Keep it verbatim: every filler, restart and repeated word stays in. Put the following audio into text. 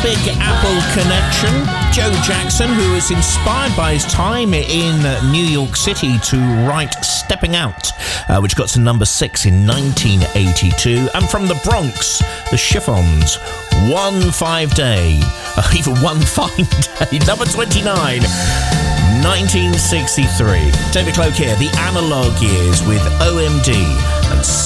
Big Apple connection. Joe Jackson, who was inspired by his time in New York City to write Stepping Out, uh, which got to number six in nineteen eighty-two. And from the Bronx, the Chiffons, One Five Day, uh, even One Fine Day, number twenty-nine, nineteen sixty-three. David Cloak here, the Analog Years with O M D and